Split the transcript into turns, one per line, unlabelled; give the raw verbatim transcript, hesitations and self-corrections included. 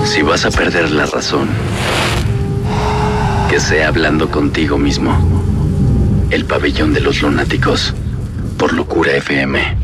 Si vas a perder la razón, que sea hablando contigo mismo. El pabellón de los lunáticos, por Locura F M.